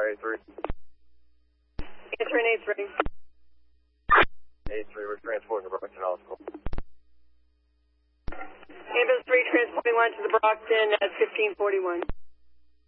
A3. Answering A3. A3, we're transporting to Brockton Hospital. Ambulance 3 transporting 1 to the Brockton at 1541.